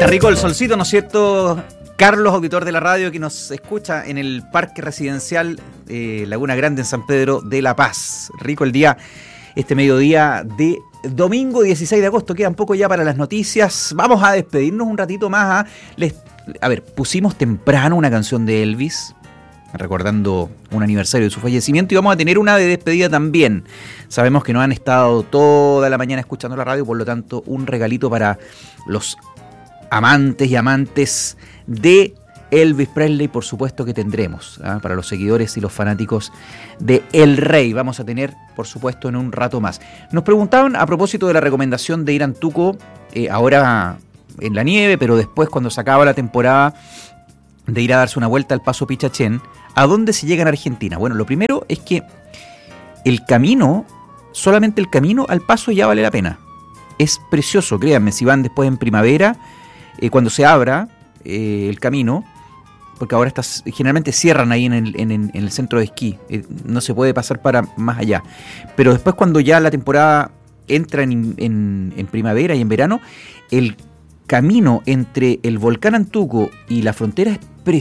Está rico el solcito, ¿no es cierto? Carlos, auditor de la radio, que nos escucha en el Parque Residencial Laguna Grande en San Pedro de La Paz. Rico el día, este mediodía de domingo 16 de agosto. Quedan poco ya para las noticias. Vamos a despedirnos un ratito más. A ver, pusimos temprano una canción de Elvis, recordando un aniversario de su fallecimiento, y vamos a tener una de despedida también. Sabemos que no han estado toda la mañana escuchando la radio, por lo tanto, un regalito para los amantes y amantes de Elvis Presley, por supuesto que tendremos, para los seguidores y los fanáticos de El Rey. Vamos a tener, por supuesto, en un rato más. Nos preguntaban a propósito de la recomendación de ir a Antuco, ahora en la nieve, pero después cuando se acaba la temporada, de ir a darse una vuelta al Paso Pichachén. ¿A dónde se llega en Argentina? Bueno, lo primero es que el camino, solamente el camino al Paso ya vale la pena. Es precioso, créanme, si van después en primavera, cuando se abra el camino, porque ahora generalmente cierran ahí en el centro de esquí, no se puede pasar para más allá. Pero después, cuando ya la temporada entra en primavera y en verano, el camino entre el volcán Antuco y la frontera es